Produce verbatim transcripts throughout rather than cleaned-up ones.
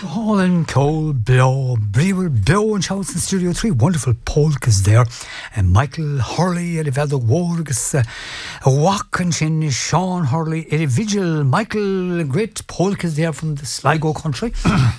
Holland Cole Blow, Brewer Blow and Shouts in Studio three. Wonderful polkas there. And Michael Hurley, Ediveldo Wargus, Wakinchin, Sean Hurley, Eddie Vigil, Michael, great polkas there from the Sligo country.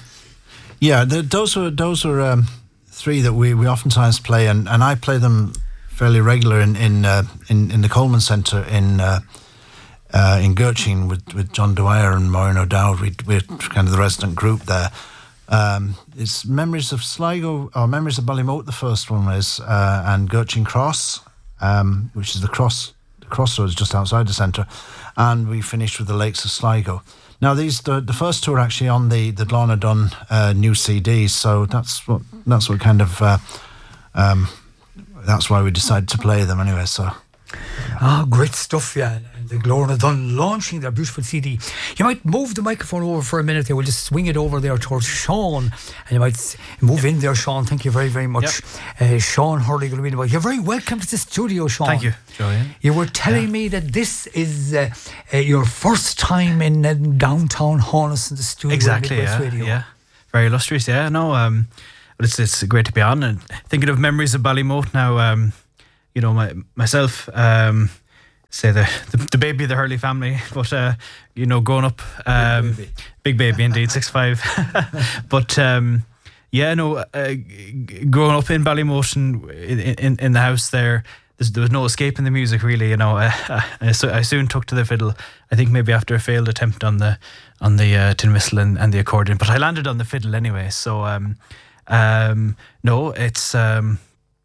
Yeah, the, those are those are um, three that we, we oftentimes play, and, and I play them fairly regular in in uh, in, in the Coleman Centre in uh, uh, in Gertrude with, with John Dwyer and Maureen O'Dowd. We, we're kind of the resident group there. Um, it's Memories of Sligo, or Memories of Ballymote, the first one is, uh, and Gertrude Cross, um, which is the cross the crossroads just outside the centre, and we finished with the Lakes of Sligo. Now, these the, the first two are actually on the the Glarna Dunn uh, new C D, so that's what that's what kind of uh, um, that's why we decided to play them anyway. So, ah, great stuff, yeah. And the Glarna Dunn launching their beautiful C D. You might move the microphone over for a minute there. We'll just swing it over there towards Sean, and you might s- move in there, Sean. Thank you very, very much. Yep. Uh, Sean Hurley going to be in the You're very welcome to the studio, Sean. Thank you, Joanne. You were telling yeah. me that this is uh, uh, your first time in uh, downtown Horness in the studio. Exactly, yeah, Radio. yeah. Very illustrious, yeah. No, um, but it's it's great to be on. And thinking of Memories of Ballymote now, um, you know, my myself, um, say the, the the baby of the Hurley family, but uh, you know, growing up, um, big baby, big baby indeed, six five. But um, yeah, no, uh, growing up in Ballymote and in, in in the house there. There was no escaping the music, really. You know, uh, I, so I soon took to the fiddle. I think maybe after a failed attempt on the on the uh, tin whistle and, and the accordion, but I landed on the fiddle anyway. So um, um, no, it's um,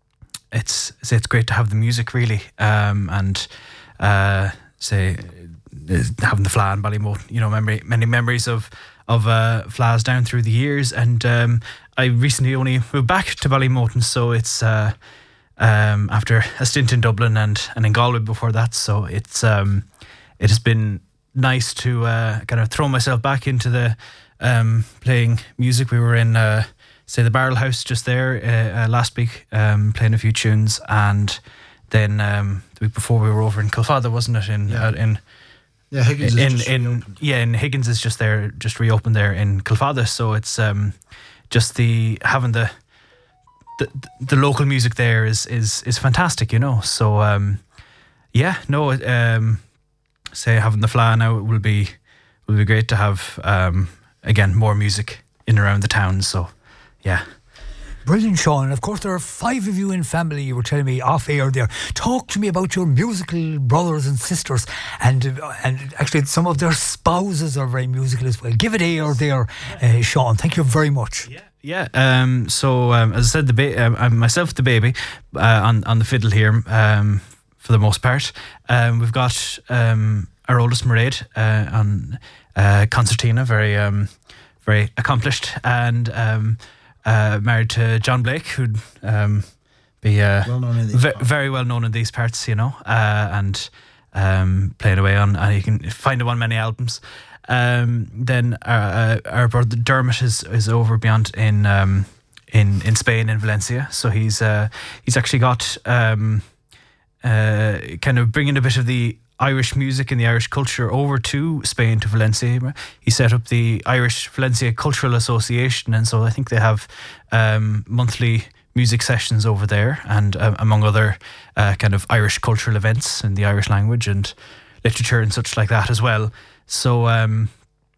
it's it's great to have the music, really, um, and uh, say having the Fleadh in Ballymote. You know, memory many memories of of uh, Fleadhs down through the years, and um, I recently only moved back to Ballymote, so it's. Uh, Um, after a stint in Dublin and, and in Galway before that, so it's um, it has been nice to uh, kind of throw myself back into the um, playing music. We were in uh, say the Barrel House just there uh, uh, last week, um, playing a few tunes, and then um, the week before we were over in Kilfather, wasn't it? In yeah, uh, in yeah, Higgins in, is just in reopened. yeah, in Higgins is just there, just reopened there in Kilfather. So it's um, just the having the. The, the local music there is, is, is fantastic, you know. So um, yeah, no, um, say having the Fleadh now will be will be great to have um, again more music in and around the town. So yeah. Brilliant, Sean. And of course, there are five of you in family. You were telling me off air there. Talk to me about your musical brothers and sisters, and uh, and actually some of their spouses are very musical as well. Give it air there, uh, Sean. Thank you very much. Yeah. Yeah, um, so um, as I said, the ba- um, I'm myself the baby uh, on on the fiddle here um, for the most part. Um, we've got um, our oldest Mairead uh, on uh, concertina, very um, very accomplished, and um, uh, married to John Blake, who'd um, be uh, well known in these ve- very well known in these parts, you know, uh, and um, playing away on, and you can find him on many albums. Um, then our, uh, our brother Dermot is, is over beyond in um, in in Spain, in Valencia. So he's uh, he's actually got um, uh, kind of bringing a bit of the Irish music and the Irish culture over to Spain, to Valencia. He set up the Irish Valencia Cultural Association, and so I think they have um, monthly music sessions over there, and uh, among other uh, kind of Irish cultural events in the Irish language and literature and such like that as well. So, um,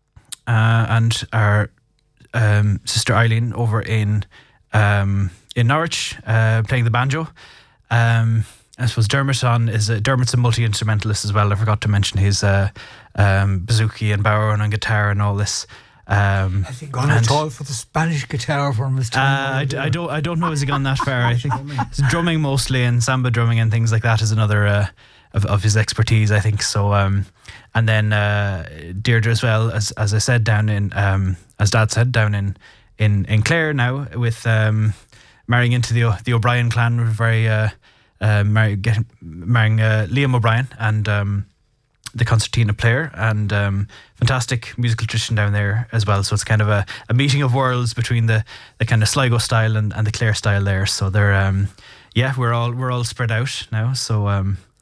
uh, and our um, sister Eileen over in um, in Norwich, uh, playing the banjo. Um, I suppose Dermot on is a, Dermot's a multi-instrumentalist as well. I forgot to mention his uh, um, bouzouki and bodhrán and guitar and all this. Um, Has he gone at all for the Spanish guitar for his time? Uh, I, d- I don't. I don't know. Has he gone that far? I think it's drumming mostly, and samba drumming and things like that is another uh, of of his expertise, I think. So. Um, And then uh, Deirdre as well, as as I said, down in um, as Dad said, down in in, in Clare now, with um, marrying into the the O'Brien clan. We're very uh, uh, marry, getting, marrying uh, Liam O'Brien and um, the concertina player, and um, fantastic musical tradition down there as well. So it's kind of a, a meeting of worlds between the, the kind of Sligo style and, and the Clare style there. So they're um, yeah, we're all we're all spread out now. So. Um,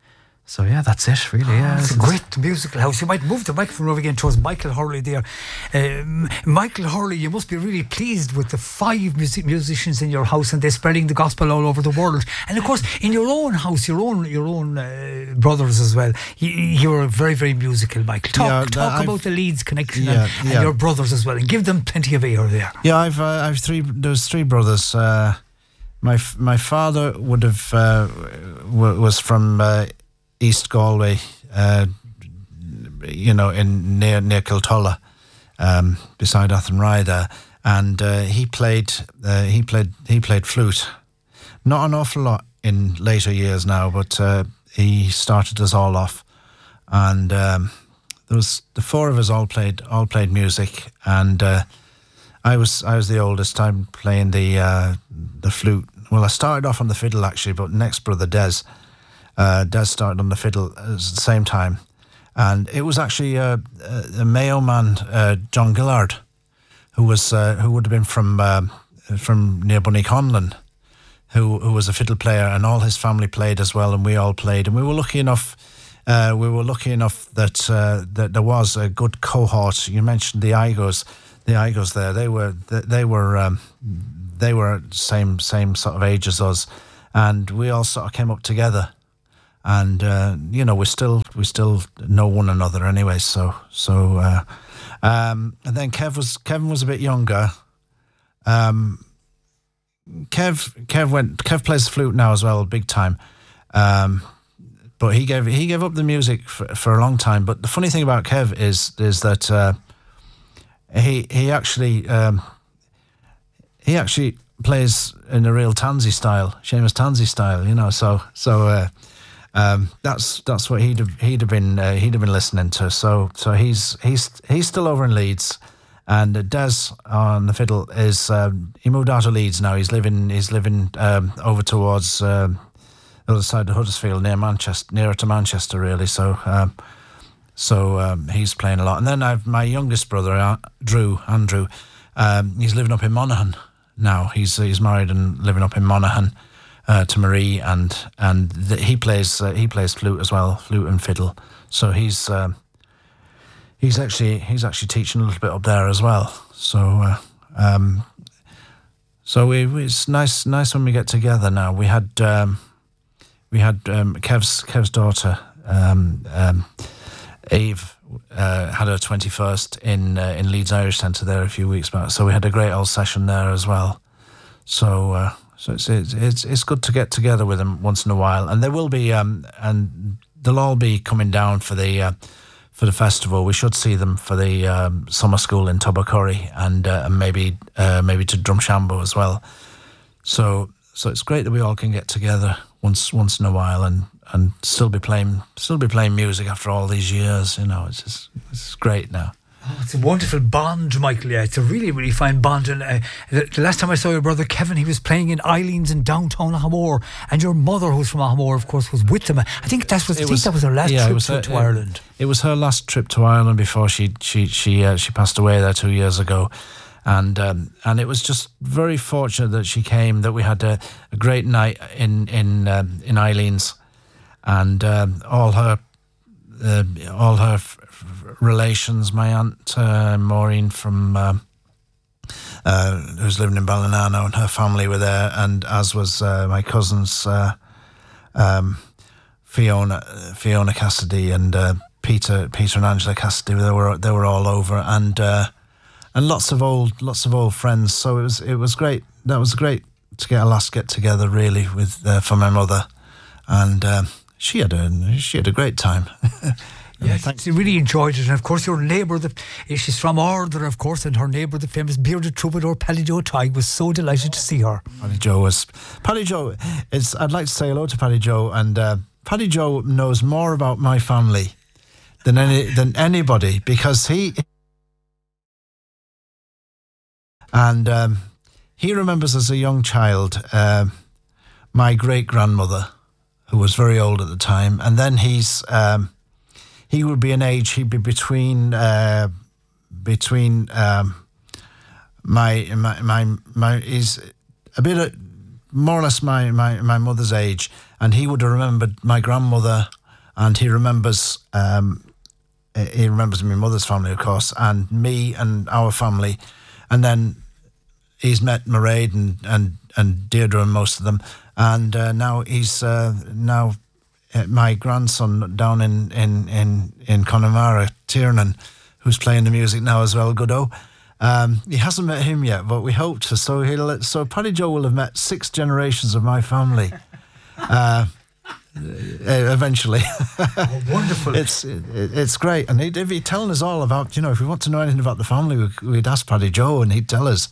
So yeah, that's it really. Yeah, It's a great musical house. You might move the microphone over again towards Michael Hurley there. Um, Michael Hurley, you must be really pleased with the five music musicians in your house, and they're spreading the gospel all over the world. And of course, in your own house, your own your own uh, brothers as well. You, you're very very musical, Michael. Talk Yeah, talk I've- about the Leeds connection Yeah, and, and yeah. your brothers as well, and give them plenty of air there. Yeah, I've uh, I've three. There's three brothers. Uh, my f- my father would have uh, w- was from uh, East Galway, uh, you know, in near near Kiltulla, um, beside Athenry there, and uh, he played uh, he played he played flute. Not an awful lot in later years now, but uh, he started us all off, and um, there was the four of us all played all played music, and uh, I was I was the oldest. I'm playing the uh, the flute. Well, I started off on the fiddle actually, but next brother Des, uh, Des started on the fiddle at the same time, and it was actually uh, a Mayo man, uh, John Gillard, who was uh, who would have been from uh, from near Bunnyconlon, who who was a fiddle player, and all his family played as well, and we all played, and we were lucky enough. Uh, we were lucky enough that uh, that there was a good cohort. You mentioned the Igos, the Igos there. They were they, they were um, they were same same sort of age as us, and we all sort of came up together. And uh, you know, we still we still know one another anyway. So so uh, um, and then Kev was Kevin was a bit younger. Um, Kev Kev went Kev plays the flute now as well, big time. Um, But he gave he gave up the music for, for a long time. But the funny thing about Kev is is that uh, he he actually um, he actually plays in a real Tansy style, Seamus Tansy style, you know. So so uh, um, that's that's what he'd have, he'd have been uh, he'd have been listening to. So so he's he's he's still over in Leeds, and Des on the fiddle is um, he moved out of Leeds now. He's living he's living um, over towards. Um, the other side of Huddersfield, near Manchester, nearer to Manchester, really. So, um, so um, he's playing a lot. And then I've my youngest brother, uh, Drew Andrew. Um, he's living up in Monaghan now. He's he's married and living up in Monaghan uh, to Marie, and and th- he plays uh, he plays flute as well, flute and fiddle. So he's um, he's actually he's actually teaching a little bit up there as well. So. Uh, um, so we, it's nice nice when we get together now. We had. Um, We had um, Kev's Kev's daughter, um, um, Eve, uh, had her twenty-first in uh, in Leeds Irish Centre there a few weeks back. So we had a great old session there as well. So uh, so it's, it's it's it's good to get together with them once in a while. And there will be um, and they'll all be coming down for the uh, for the festival. We should see them for the um, summer school in Tubbercurry, and uh, and maybe uh, maybe to Drumshambo as well. So so it's great that we all can get together once once in a while and, and still be playing still be playing music after all these years. You know, it's just, it's great now. Oh, it's a wonderful bond, Michael. Yeah, it's a really, really fine bond. And uh, the, the last time I saw your brother Kevin, he was playing in Eileen's in downtown Ahmore, and your mother, who's from Ahmore, of course, was with them. I think that was, I It think was- that was her last yeah, it trip was to, her- to it- Ireland. It was her last trip to Ireland before she she she uh, she passed away there two years ago, and um, and it was just very fortunate that she came. That we had a, a great night in in um, in Eileen's, and um, all her uh, all her f- f- relations. My aunt uh, Maureen from. Um, Uh, who's living in Ballinano, and her family were there, and as was uh, my cousins uh, um, Fiona Fiona Cassidy and uh, Peter Peter and Angela Cassidy. They were they were all over, and uh, and lots of old lots of old friends. So it was it was great. That was great to get a last get together really with uh, for my mother, and uh, she had a she had a great time. Yeah, she really enjoyed it. And of course, your neighbour, the, she's from Order, of course, and her neighbour, the famous bearded troubadour Paddy Joe Tighe, was so delighted to see her. Paddy Joe was Paddy Joe. Is I'd like to say hello to Paddy Joe, and uh, Paddy Joe knows more about my family than any than anybody, because he and um, he remembers as a young child uh, my great grandmother, who was very old at the time, and then he's. Um, He would be an age. He'd be between uh, between um, my my my my. He's a bit of, more or less my, my my mother's age, and he would have remembered my grandmother and he remembers um, he remembers my mother's family, of course, and me and our family, and then he's met Mairead and and and Deirdre and most of them, and uh, now he's uh, now uh, my grandson down in in in in Connemara, Tiernan, who's playing the music now as well, Godot. Um, he hasn't met him yet, but we hope to. So he'll. So Paddy Joe will have met six generations of my family. Uh, eventually. Oh, wonderful. It's it, it's great, and he'd, if he'd telling us all about, you know, if we want to know anything about the family, we, we'd ask Paddy Joe, and he'd tell us.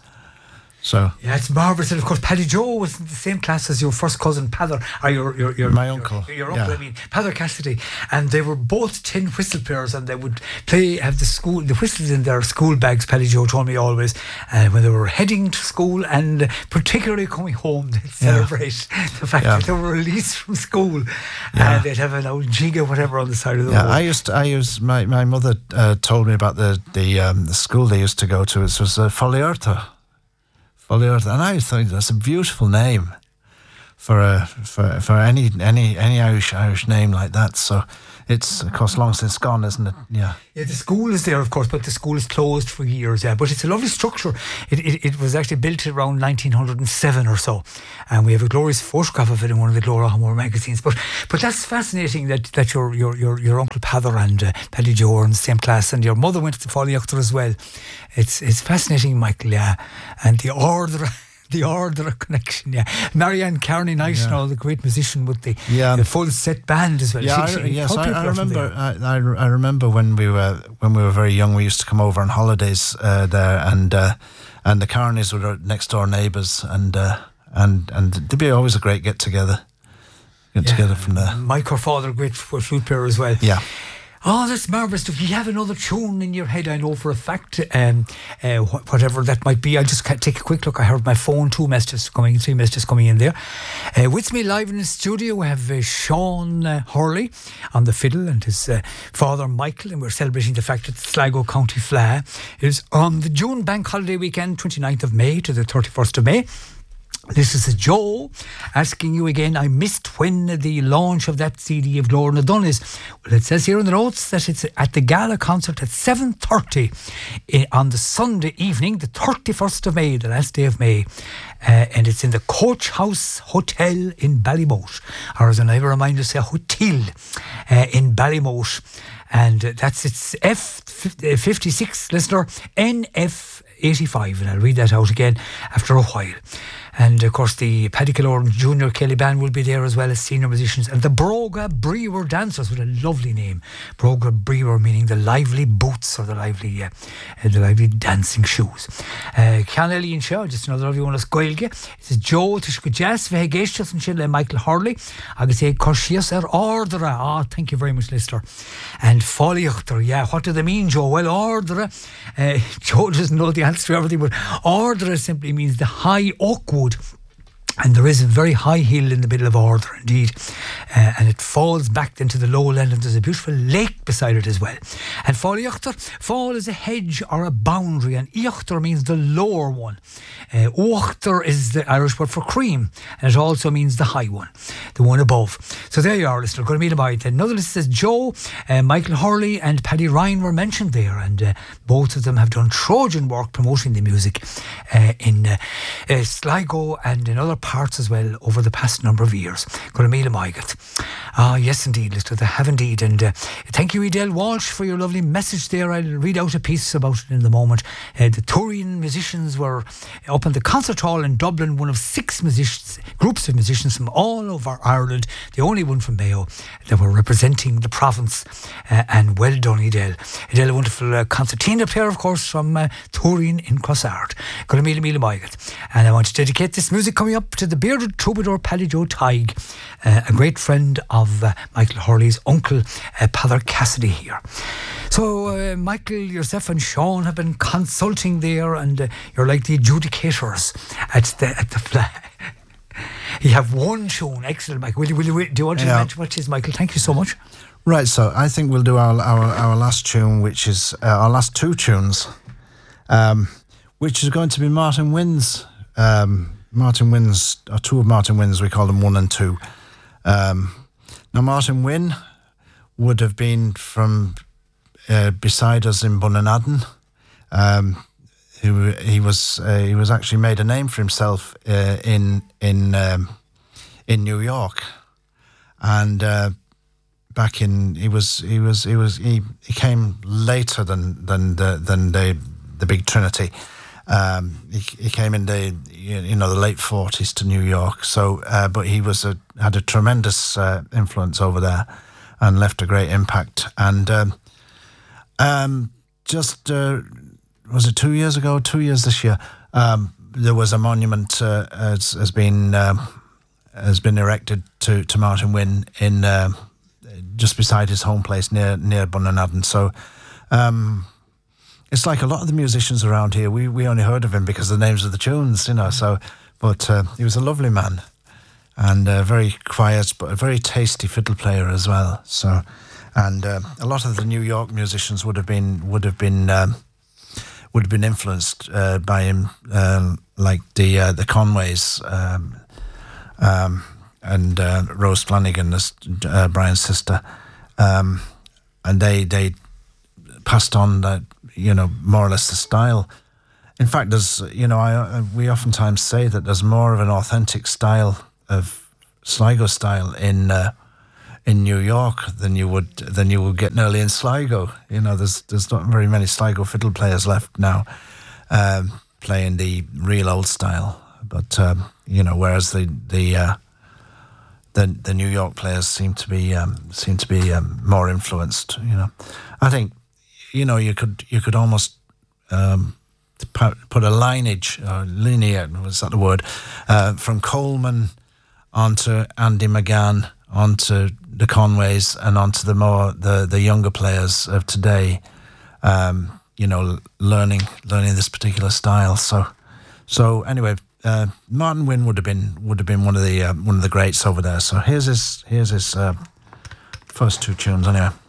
So yeah, it's marvellous. And of course, Paddy Joe was in the same class as your first cousin, Pather, or your your, your my your, uncle. Your, your uncle, yeah. I mean, Pather Cassidy, and they were both tin whistle players, and they would play have the school the whistles in their school bags. Paddy Joe told me always, uh, when they were heading to school and particularly coming home, they'd celebrate yeah. the fact yeah. that they were released from school, yeah. and they'd have an old jig or whatever on the side of the yeah, road. I used to, I used my my mother uh, told me about the the um, the school they used to go to. It was uh, Folliorta. Folliorta, and I think that's a beautiful name for a for for any any any Irish Irish name like that. So it's of course long since gone, isn't it? Yeah. Yeah, the school is there, of course, but the school is closed for years. Yeah, but it's a lovely structure. It it, it was actually built around nineteen oh seven or so, and we have a glorious photograph of it in one of the Glóra magazines. But but that's fascinating that, that your your your your uncle Pather and uh, Paddy Joe are in the same class, and your mother went to Folliorta as well. It's it's fascinating, Michael. Yeah, and the order. The order connection, yeah. Marianne Carney Knight, yeah. all the great musician with the, yeah. the full set band as well. Yeah, she, I, she, yes, I, I remember. I, I, I remember when we were when we were very young. We used to come over on holidays uh, there, and uh, and the Carneys were our next door neighbours, and uh, and and there'd be always a great get together, get yeah. together from there. Mike, her father, great flute player as well. Yeah. Oh, that's marvellous stuff. You have another tune in your head, I know for a fact, um, uh, wh- whatever that might be. I'll just ca- take a quick look. I heard my phone, two messages coming, three messages coming in there. Uh, with me live in the studio, we have uh, Sean uh, Hurley on the fiddle and his uh, father, Michael, and we're celebrating the fact that Sligo County Fleadh is on the June bank holiday weekend, twenty-ninth of May to the thirty-first of May. This is Joe asking you again, I missed when the launch of that C D of Glóra na Dun is. Well, it says here in the notes that it's at the gala concert at seven thirty on the Sunday evening, the thirty-first of May, the last day of May. Uh, and it's in the Coach House Hotel in Ballymote, or as I remind you, say Hotel uh, in Ballymote. And uh, that's its F fifty-six, listener, N F eighty-five, and I'll read that out again after a while. And of course the Paddy Killorn Junior Kelly Band will be there as well as senior musicians, and the Broga Brewer Dancers with a lovely name. Broga Brewer meaning the lively boots or the lively uh, uh, the lively dancing shoes. Cean Elíonn Shaw, just another lovely one of Scoilge. It says Joe Tishka Jazz Vehe Geistas and Chile Michael Hurley. I could say Corshias er Ordera. Ah, thank you very much, Lister. And Folliorta, yeah, what do they mean, Joe? Well, Ordera, uh, Joe doesn't know the answer to everything, but Ordera simply means the high oak wood. And there is a very high hill in the middle of Ordera, indeed. Uh, and it falls back into the lowland, and there's a beautiful lake beside it as well. And Folliorta, fall is a hedge or a boundary, and Iachtar means the lower one. Uh, Uachtar is the Irish word for cream, and it also means the high one, the one above. So there you are, listener. Going to meet about it. Another list says Joe, uh, Michael Hurley and Paddy Ryan were mentioned there, and uh, both of them have done Trojan work promoting the music uh, in uh, uh, Sligo and in other parts as well over the past number of years. Going to meet him, I get. Ah, yes, indeed, listener. They have indeed. And uh, thank you, Edel Walsh, for your lovely message there. I'll read out a piece about it in the moment. Uh, the Turin musicians were up in the concert hall in Dublin, one of six musicians, groups of musicians from all over Ireland, the only one from Mayo, that were representing the province. Uh, and well done, Edel. Edel, a wonderful uh, concertina player, of course, from uh, Turin in Crossard. Going to meet him, and I want to dedicate this music coming up to the bearded troubadour Paddy Joe Tighe, uh, a great friend of uh, Michael Hurley's uncle, uh, Pather Cassidy here. So, uh, Michael, yourself and Sean have been consulting there, and uh, you're like the adjudicators at the at the flag. You have one tune. Excellent, Michael. Will you, will you, do you want to yeah. mention what it is, Michael? Thank you so much. Right, so I think we'll do our our, our last tune, which is uh, our last two tunes, um, which is going to be Martin Wynn's. Um, Martin Wynn's, or two of Martin Wynn's, we call them one and two. Um, now, Martin Wynn would have been from uh, beside us in Bunnagadin. Um, who he was uh, he was actually made a name for himself uh, in in um, in New York, and uh, back in he was he was he was he, he came later than than the than the the big Trinity. Um, he, he came in the you know the late forties to New York. So, uh, but he was a, had a tremendous uh, influence over there, and left a great impact. And um, um, just uh, was it two years ago? Two years this year. Um, there was a monument uh, has, has been um, has been erected to, to Martin Wynne in uh, just beside his home place near near Bunnagadin. So. Um, It's like a lot of the musicians around here. We we only heard of him because of the names of the tunes, you know. So, but uh, he was a lovely man, and uh, very quiet, but a very tasty fiddle player as well. So, and uh, a lot of the New York musicians would have been would have been um, would have been influenced uh, by him, um, like the uh, the Conways um, um, and uh, Rose Flanagan, uh, Brian's sister, um, and they they passed on that. You know, more or less the style. In fact, there's, you know, I, we oftentimes say that there's more of an authentic style of Sligo style in uh, in New York than you would than you would get nearly in Sligo. You know, there's there's not very many Sligo fiddle players left now um, playing the real old style. But um, you know, whereas the the uh, the the New York players seem to be um, seem to be um, more influenced. You know, I think. You know, you could you could almost um, put a lineage, or linear, was that the word, uh, from Coleman onto Andy McGann, onto the Conways, and onto the more the, the younger players of today. Um, you know, learning learning this particular style. So, so anyway, uh, Martin Wynne would have been would have been one of the uh, one of the greats over there. So here's his here's his uh, first two tunes anyway.